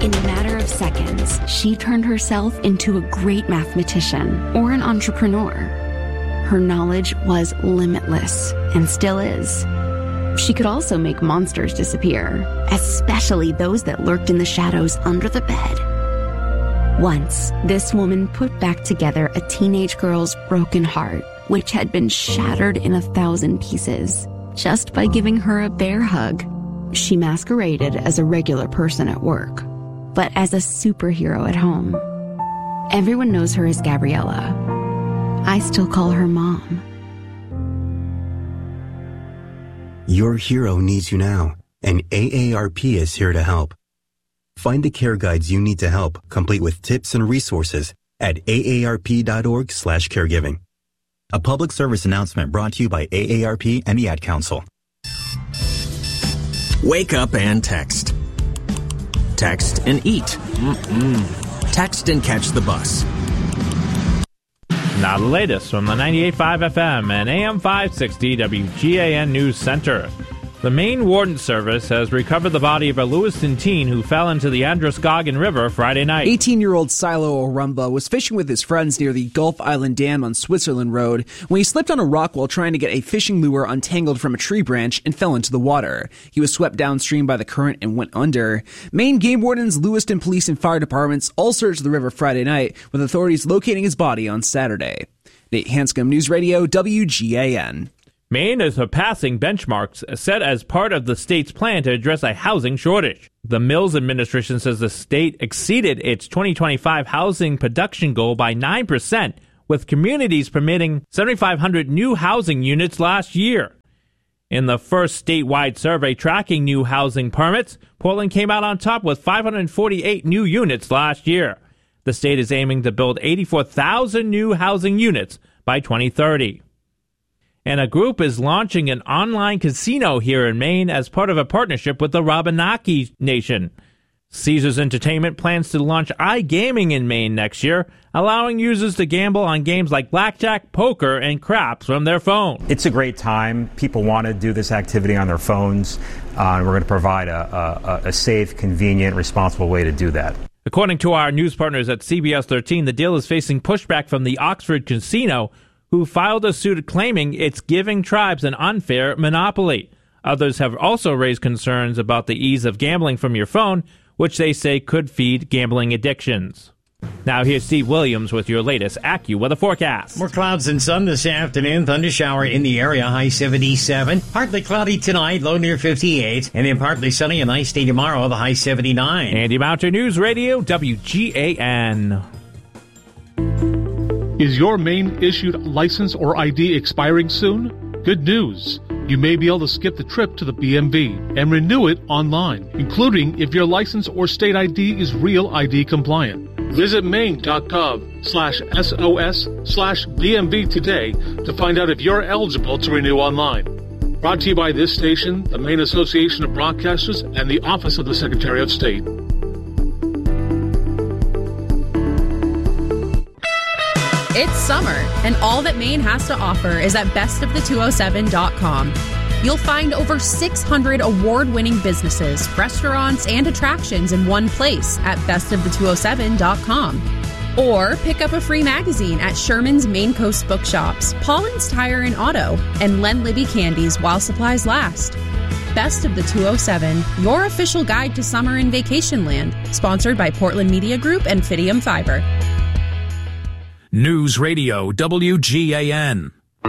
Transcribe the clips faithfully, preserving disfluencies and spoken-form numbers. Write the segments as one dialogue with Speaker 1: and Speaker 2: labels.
Speaker 1: In a matter of seconds, she turned herself into a great mathematician or an entrepreneur. Her knowledge was limitless and still is. She could also make monsters disappear, especially those that lurked in the shadows under the bed. Once, this woman put back together a teenage girl's broken heart, which had been shattered in a thousand pieces, just by giving her a bear hug. She masqueraded as a regular person at work, but as a superhero at home. Everyone knows her as Gabriella. I still call her Mom.
Speaker 2: Your hero needs you now, and A A R P is here to help. Find the care guides you need to help, complete with tips and resources at A A R P dot org slash caregiving. A public service announcement brought to you by A A R P and the Ad Council.
Speaker 3: Wake up and text. Text and eat. Mm-mm. Text and catch the bus.
Speaker 4: Now the latest from the ninety-eight point five F M and A M five sixty W G A N News Center. The Maine Warden Service has recovered the body of a Lewiston teen who fell into the Androscoggin River Friday night.
Speaker 5: eighteen-year-old Silo Orumba was fishing with his friends near the Gulf Island Dam on Switzerland Road when he slipped on a rock while trying to get a fishing lure untangled from a tree branch and fell into the water. He was swept downstream by the current and went under. Maine game wardens, Lewiston Police, and fire departments all searched the river Friday night, with authorities locating his body on Saturday. Nate Hanscom, News Radio, W G A N.
Speaker 4: Maine is surpassing benchmarks set as part of the state's plan to address a housing shortage. The Mills administration says the state exceeded its twenty twenty-five housing production goal by nine percent, with communities permitting seven thousand five hundred new housing units last year. In the first statewide survey tracking new housing permits, Portland came out on top with five hundred forty-eight new units last year. The state is aiming to build eighty-four thousand new housing units by twenty thirty. And a group is launching an online casino here in Maine as part of a partnership with the Wabanaki Nation. Caesars Entertainment plans to launch iGaming in Maine next year, allowing users to gamble on games like blackjack, poker, and craps from their phone.
Speaker 6: It's a great time. People want to do this activity on their phones, uh, and we're going to provide a, a, a safe, convenient, responsible way to do that.
Speaker 4: According to our news partners at C B S thirteen, the deal is facing pushback from the Oxford Casino, who filed a suit claiming it's giving tribes an unfair monopoly. Others have also raised concerns about the ease of gambling from your phone, which they say could feed gambling addictions. Now here's Steve Williams with your latest AccuWeather forecast.
Speaker 7: More clouds and sun this afternoon. Thundershower in the area, high seventy-seven. Partly cloudy tonight, low near fifty-eight. And then partly sunny and nice day tomorrow, the high seventy-nine.
Speaker 4: Andy Mountain News Radio, W G A N.
Speaker 8: Is your Maine issued license or I D expiring soon? Good news. You may be able to skip the trip to the B M V and renew it online, including if your license or state I D is real I D compliant. Visit maine.gov slash SOS slash BMV today to find out if you're eligible to renew online. Brought to you by this station, the Maine Association of Broadcasters, and the Office of the Secretary of State.
Speaker 9: It's summer, and all that Maine has to offer is at best of the two oh seven dot com. You'll find over six hundred award-winning businesses, restaurants, and attractions in one place at best of the two oh seven dot com. Or pick up a free magazine at Sherman's Maine Coast Bookshops, Pauline's Tire and Auto, and Len Libby Candies while supplies last. Best of the two oh seven, your official guide to summer in Vacation Land, sponsored by Portland Media Group and Fidium Fiber.
Speaker 10: News Radio W G A N.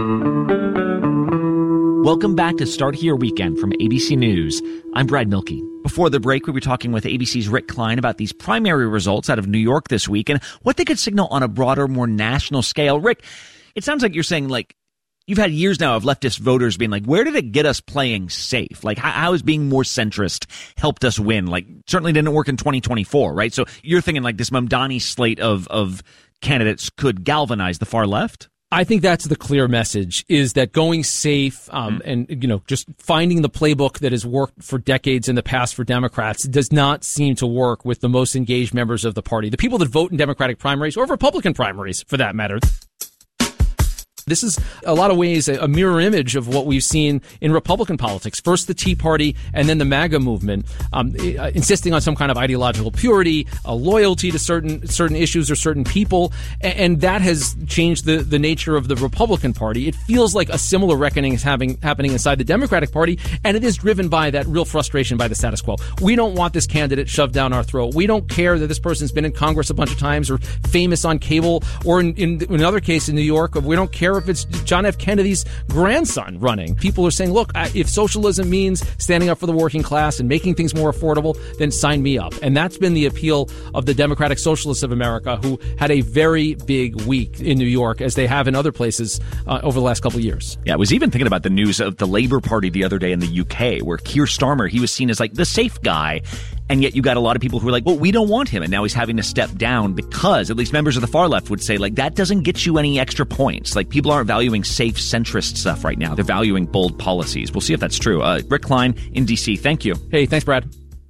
Speaker 11: Welcome back to Start Here Weekend from A B C News. I'm Brad Milkey. Before the break, we were talking with A B C's Rick Klein about these primary results out of New York this week and what they could signal on a broader, more national scale. Rick, it sounds like you're saying, like, you've had years now of leftist voters being like, where did it get us playing safe? Like, how, how has being more centrist helped us win? Like, certainly didn't work in twenty twenty-four, right? So you're thinking like this Mamdani slate of of candidates could galvanize the far left?
Speaker 12: I think that's the clear message, is that going safe um, mm. and, you know, just finding the playbook that has worked for decades in the past for Democrats does not seem to work with the most engaged members of the party. The people that vote in Democratic primaries or Republican primaries, for that matter. This is a lot of ways a mirror image of what we've seen in Republican politics. First the Tea Party and then the MAGA movement, um, insisting on some kind of ideological purity, a loyalty to certain certain issues or certain people, and that has changed the, the nature of the Republican Party. It feels like a similar reckoning is having, happening inside the Democratic Party, and it is driven by that real frustration by the status quo. We don't want this candidate shoved down our throat. We don't care that this person's been in Congress a bunch of times or famous on cable, or in, in, in another case in New York, we don't care if it's John F. Kennedy's grandson running. People are saying, look, if socialism means standing up for the working class and making things more affordable, then sign me up. And that's been the appeal of the Democratic Socialists of America, who had a very big week in New York, as they have in other places uh, over the last couple of years.
Speaker 11: Yeah, I was even thinking about the news of the Labour Party the other day in the U K, where Keir Starmer, he was seen as like the safe guy. And yet you got a lot of people who are like, well, we don't want him. And now he's having to step down because, at least members of the far left would say, like, that doesn't get you any extra points. Like, people aren't valuing safe centrist stuff right now. They're valuing bold policies. We'll see if that's true. Uh, Rick Klein in D C, thank you.
Speaker 12: Hey, thanks, Brad.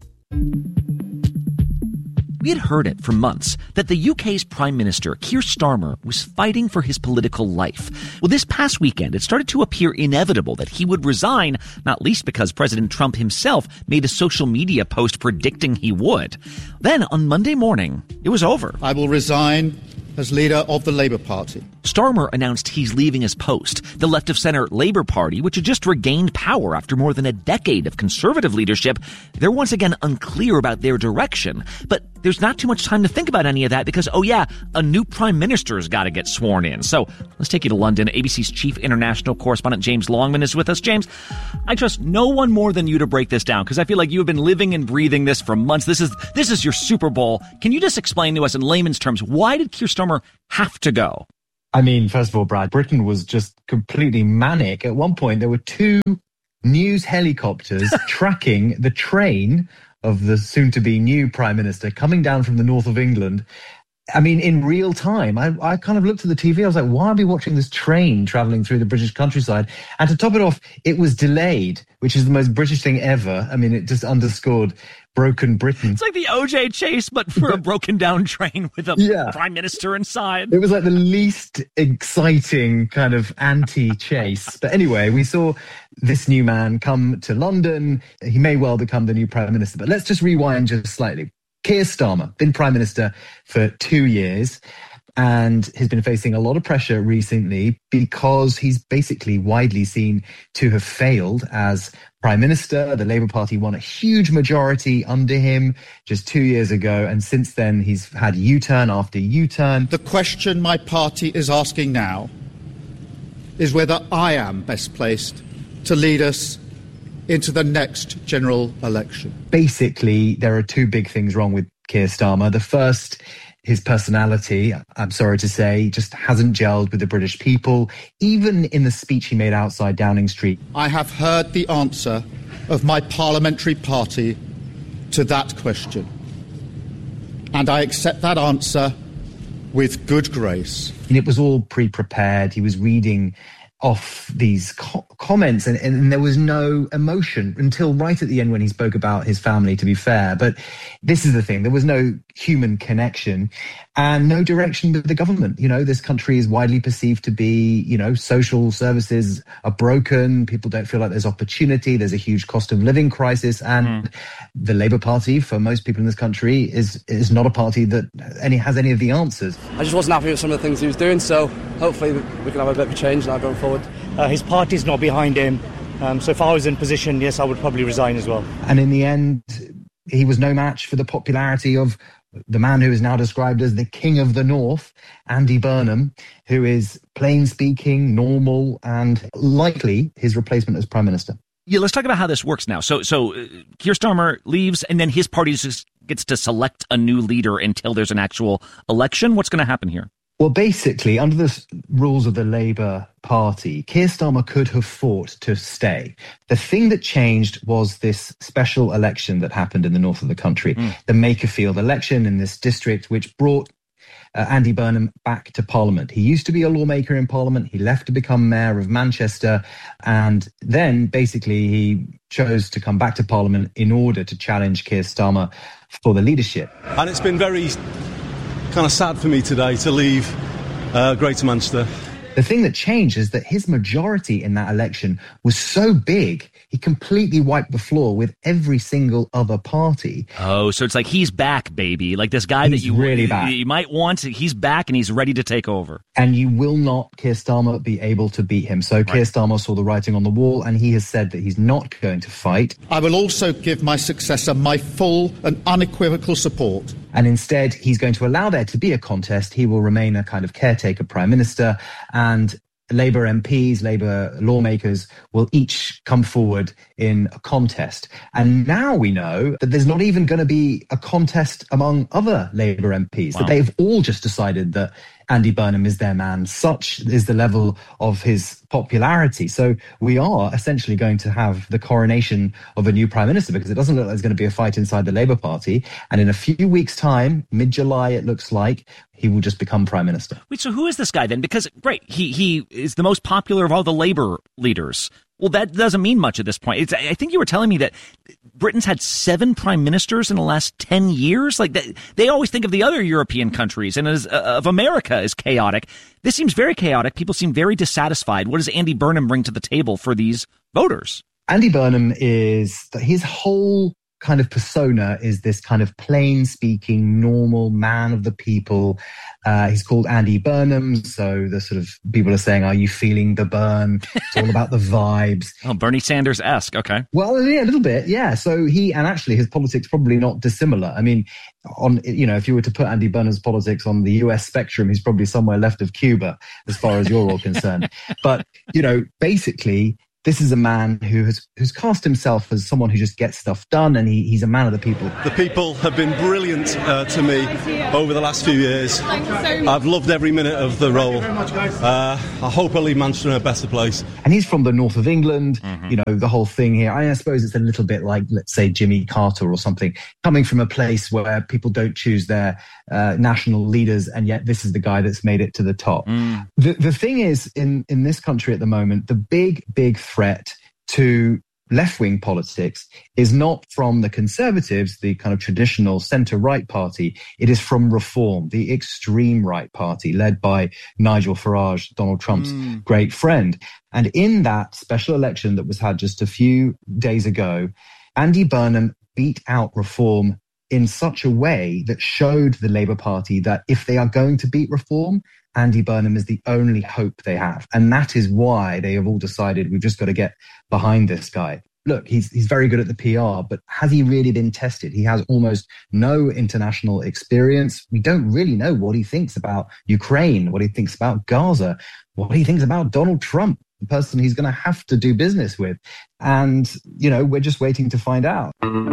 Speaker 11: We had heard it for months that the U K's Prime Minister, Keir Starmer, was fighting for his political life. Well, this past weekend, it started to appear inevitable that he would resign, not least because President Trump himself made a social media post predicting he would. Then, on Monday morning, it was over.
Speaker 13: I will resign as leader of the Labour Party.
Speaker 11: Starmer announced he's leaving his post. The left-of-center Labour Party, which had just regained power after more than a decade of conservative leadership, they're once again unclear about their direction. But there's not too much time to think about any of that because, oh yeah, a new prime minister's got to get sworn in. So let's take you to London. A B C's chief international correspondent James Longman is with us. James, I trust no one more than you to break this down because I feel like you have been living and breathing this for months. This is this is your Super Bowl. Can you just explain to us in layman's terms, why did Keir Starmer have to go?
Speaker 14: I mean, first of all, Brad, Britain was just completely manic. At one point, there were two news helicopters tracking the train of the soon-to-be new Prime Minister coming down from the north of England. I mean, in real time. I, I kind of looked at the T V. I was like, why are we watching this train traveling through the British countryside? And to top it off, it was delayed, which is the most British thing ever. I mean, it just underscored broken Britain.
Speaker 11: It's like the O J chase, but for a broken down train with a yeah. prime minister inside.
Speaker 14: It was like the least exciting kind of anti-chase. But anyway, we saw this new man come to London. He may well become the new prime minister. But let's just rewind just slightly. Keir Starmer, been prime minister for two years and has been facing a lot of pressure recently because he's basically widely seen to have failed as prime minister. The Labour Party won a huge majority under him just two years ago, and since then he's had U-turn after U-turn.
Speaker 13: The question my party is asking now is whether I am best placed to lead us into the next general election.
Speaker 14: Basically, there are two big things wrong with Keir Starmer. The first, his personality, I'm sorry to say, just hasn't gelled with the British people, even in the speech he made outside Downing Street.
Speaker 13: I have heard the answer of my parliamentary party to that question, and I accept that answer with good grace.
Speaker 14: And it was all pre-prepared. He was reading off these co- comments and, and there was no emotion until right at the end when he spoke about his family, to be fair. But this is the thing. There was no human connection and no direction with the government. You know, this country is widely perceived to be, you know, social services are broken. People don't feel like there's opportunity. There's a huge cost of living crisis. And mm. the Labour Party, for most people in this country, is is not a party that any has any of the answers.
Speaker 15: I just wasn't happy with some of the things he was doing. So hopefully we can have a bit of a change now going forward.
Speaker 16: Uh, his party's not behind him. Um, so if I was in position, yes, I would probably resign as well.
Speaker 14: And in the end, he was no match for the popularity of the man who is now described as the King of the North, Andy Burnham, who is plain speaking, normal, and likely his replacement as Prime Minister.
Speaker 11: Yeah, let's talk about how this works now. So, so uh, Keir Starmer leaves, and then his party just gets to select a new leader until there's an actual election. What's going to happen here?
Speaker 14: Well, basically, under the rules of the Labour Party, Keir Starmer could have fought to stay. The thing that changed was this special election that happened in the north of the country, mm. the Makerfield election in this district, which brought uh, Andy Burnham back to Parliament. He used to be a lawmaker in Parliament. He left to become mayor of Manchester. And then basically he chose to come back to Parliament in order to challenge Keir Starmer for the leadership.
Speaker 17: And it's been very kind of sad for me today to leave uh, Greater Manchester.
Speaker 14: The thing that changed is that his majority in that election was so big, he completely wiped the floor with every single other party.
Speaker 11: Oh, so it's like he's back, baby. Like this guy
Speaker 14: he's
Speaker 11: that you
Speaker 14: really back.
Speaker 11: you might want to, he's back and he's ready to take over.
Speaker 14: And you will not, Keir Starmer, be able to beat him. So right. Keir Starmer saw the writing on the wall, and he has said that he's not going to fight.
Speaker 13: I will also give my successor my full and unequivocal support.
Speaker 14: And instead, he's going to allow there to be a contest. He will remain a kind of caretaker prime minister, and Labour M Ps, Labour lawmakers will each come forward in a contest. And now we know that there's not even going to be a contest among other Labour M Ps, wow. that they've all just decided that Andy Burnham is their man. Such is the level of his popularity. So we are essentially going to have the coronation of a new prime minister, because it doesn't look like there's going to be a fight inside the Labour Party. And in a few weeks' time, mid-July, it looks like, he will just become prime minister.
Speaker 11: Wait, so who is this guy then? Because, great, he, he is the most popular of all the Labour leaders. Well, that doesn't mean much at this point. It's, I think you were telling me that Britain's had seven prime ministers in the last ten years. Like they, they always think of the other European countries and as, uh, of America as chaotic. This seems very chaotic. People seem very dissatisfied. What does Andy Burnham bring to the table for these voters?
Speaker 14: Andy Burnham is, his whole kind of persona is this kind of plain-speaking, normal man of the people. Uh, he's called Andy Burnham, so the sort of people are saying, are you feeling the burn? It's all about the vibes.
Speaker 11: Oh, Bernie Sanders-esque, okay.
Speaker 14: Well, yeah, a little bit, yeah. So he, and actually his politics probably not dissimilar. I mean, on you know, if you were to put Andy Burnham's politics on the U S spectrum, he's probably somewhere left of Cuba, as far as you're all concerned. But, you know, basically, this is a man who has who's cast himself as someone who just gets stuff done, and he, he's a man of the people.
Speaker 17: The people have been brilliant uh, to me over the last few years. I've loved every minute of the role. Uh, I hope I leave Manchester in a better place.
Speaker 14: And he's from the north of England, mm-hmm. you know, the whole thing here. I, I suppose it's a little bit like, let's say, Jimmy Carter or something, coming from a place where people don't choose their uh, national leaders, and yet this is the guy that's made it to the top. Mm. The, the thing is, in, in this country at the moment, the big, big threat to left-wing politics is not from the Conservatives, the kind of traditional centre-right party. It is from Reform, the extreme right party led by Nigel Farage, Donald Trump's mm. great friend. And in that special election that was had just a few days ago, Andy Burnham beat out Reform in such a way that showed the Labour Party that if they are going to beat Reform, Andy Burnham is the only hope they have. And that is why they have all decided we've just got to get behind this guy. Look, he's he's very good at the P R, but has he really been tested? He has almost no international experience. We don't really know what he thinks about Ukraine, what he thinks about Gaza, what he thinks about Donald Trump, the person he's going to have to do business with. And, you know, we're just waiting to find out.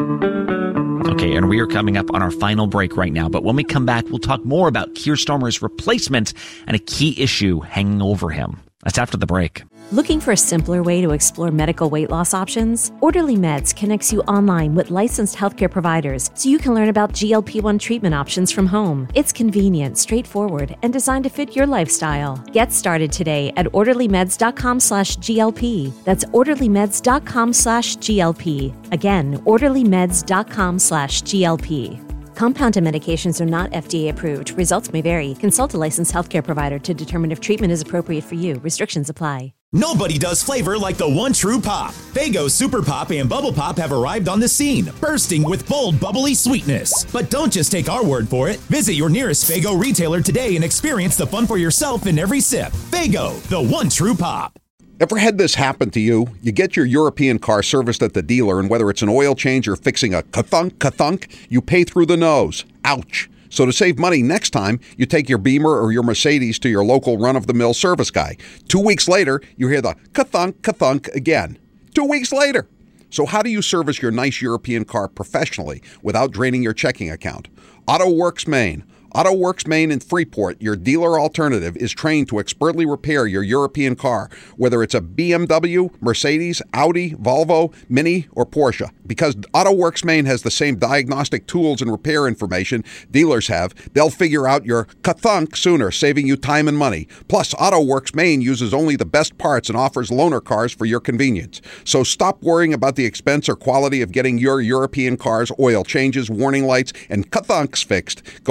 Speaker 11: Okay, and we are coming up on our final break right now. But when we come back, we'll talk more about Keir Starmer's replacement and a key issue hanging over him. That's after the break.
Speaker 18: Looking for a simpler way to explore medical weight loss options? Orderly Meds connects you online with licensed healthcare providers so you can learn about G L P one treatment options from home. It's convenient, straightforward, and designed to fit your lifestyle. Get started today at orderlymeds.com slash GLP. That's orderlymeds.com slash GLP. Again, orderlymeds.com slash GLP. Compounded medications are not F D A approved. Results may vary. Consult a licensed healthcare provider to determine if treatment is appropriate for you. Restrictions apply.
Speaker 19: Nobody does flavor like the one true pop. Faygo Super Pop and Bubble Pop have arrived on the scene, bursting with bold, bubbly sweetness. But don't just take our word for it. Visit your nearest Faygo retailer today and experience the fun for yourself in every sip. Faygo, the one true pop.
Speaker 20: Ever had this happen to you? You get your European car serviced at the dealer, and whether it's an oil change or fixing a ka-thunk, ka-thunk, you pay through the nose. Ouch. So to save money next time, you take your Beamer or your Mercedes to your local run-of-the-mill service guy. Two weeks later, you hear the ka-thunk, ka-thunk again. Two weeks later. So how do you service your nice European car professionally without draining your checking account? AutoWorks Maine. AutoWorks Maine in Freeport, your dealer alternative, is trained to expertly repair your European car, whether it's a B M W, Mercedes, Audi, Volvo, Mini, or Porsche. Because AutoWorks Maine has the same diagnostic tools and repair information dealers have, they'll figure out your ka-thunk sooner, saving you time and money. Plus, AutoWorks Maine uses only the best parts and offers loaner cars for your convenience. So stop worrying about the expense or quality of getting your European car's oil changes, warning lights, and ka-thunks fixed. Go to AutoWorks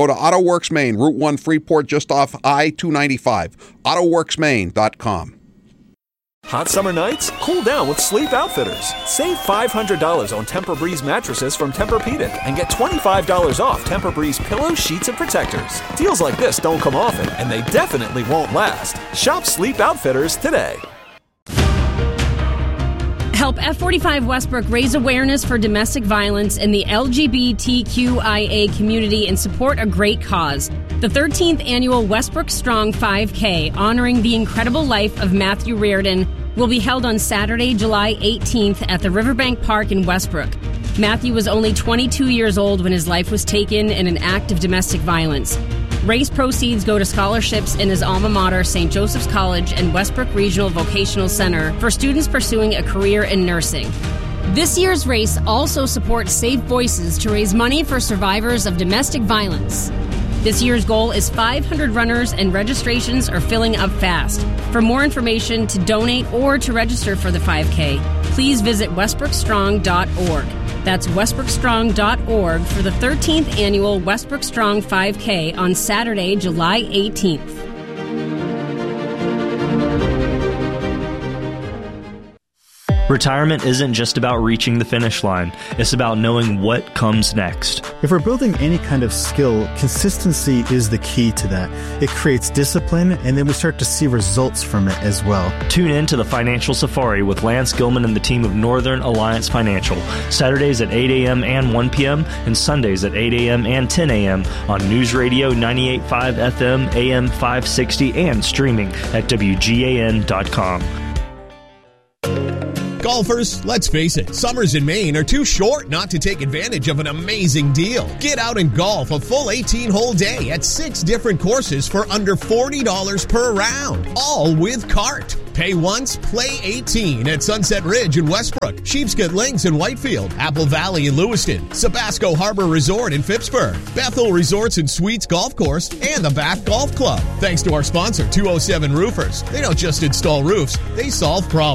Speaker 20: AutoWorks Maine, Route one Freeport, just off I two ninety-five. auto works maine dot com.
Speaker 21: Hot summer nights? Cool down with Sleep Outfitters. Save five hundred dollars on Tempur-Breeze mattresses from Tempur-Pedic and get twenty-five dollars off Tempur-Breeze pillows, sheets, and protectors. Deals like this don't come often, and they definitely won't last. Shop Sleep Outfitters today.
Speaker 22: Help F forty-five Westbrook raise awareness for domestic violence in the L G B T Q I A community and support a great cause. The thirteenth annual Westbrook Strong five K, honoring the incredible life of Matthew Reardon, will be held on Saturday, July eighteenth at the Riverbank Park in Westbrook. Matthew was only twenty-two years old when his life was taken in an act of domestic violence. Race proceeds go to scholarships in his alma mater, Saint Joseph's College and Westbrook Regional Vocational Center, for students pursuing a career in nursing. This year's race also supports Safe Voices to raise money for survivors of domestic violence. This year's goal is five hundred runners, and registrations are filling up fast. For more information, to donate, or to register for the five K, please visit westbrook strong dot org. That's westbrook strong dot org for the thirteenth annual Westbrook Strong five K on Saturday, July eighteenth.
Speaker 23: Retirement isn't just about reaching the finish line. It's about knowing what comes next.
Speaker 24: If we're building any kind of skill, consistency is the key to that. It creates discipline, and then we start to see results from it as well.
Speaker 23: Tune in to the Financial Safari with Lance Gilman and the team of Northern Alliance Financial. Saturdays at eight a.m. and one p.m. and Sundays at eight a.m. and ten a.m. on News Radio ninety-eight point five F M, A M five sixty, and streaming at W G A N dot com.
Speaker 25: Golfers, let's face it, summers in Maine are too short not to take advantage of an amazing deal. Get out and golf a full eighteen-hole day at six different courses for under forty dollars per round, all with cart. Pay once, play eighteen at Sunset Ridge in Westbrook, Sheepscot Links in Whitefield, Apple Valley in Lewiston, Sabasco Harbor Resort in Phippsburg, Bethel Resorts and Suites Golf Course, and the Bath Golf Club. Thanks to our sponsor, two oh seven Roofers. They don't just install roofs, they solve problems.